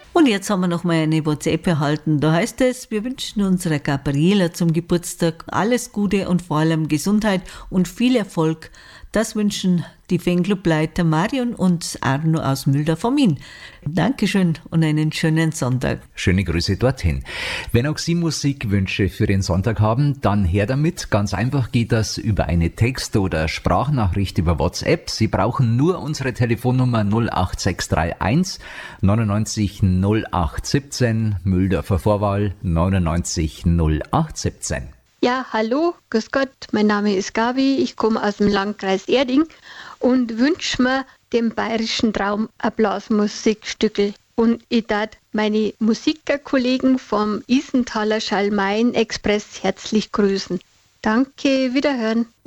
Und jetzt haben wir noch mal eine WhatsApp erhalten. Da heißt es, wir wünschen unserer Gabriela zum Geburtstag alles Gute und vor allem Gesundheit und viel Erfolg. Das wünschen die Fanclubleiter Marion und Arno aus Mülder von Wien. Dankeschön und einen schönen Sonntag. Schöne Grüße dorthin. Wenn auch Sie Musikwünsche für den Sonntag haben, dann her damit. Ganz einfach geht das über eine Text- oder Sprachnachricht über WhatsApp. Sie brauchen nur unsere Telefonnummer 08631 99 0817, Mühldorfer Vorwahl 99 0817. Ja, hallo, grüß Gott, mein Name ist Gabi, ich komme aus dem Landkreis Erding und wünsche mir dem bayerischen Traum ein Blasmusikstückel. Und ich darf meine Musikerkollegen vom Isenthaler Schalmeien Express herzlich grüßen. Danke, wiederhören.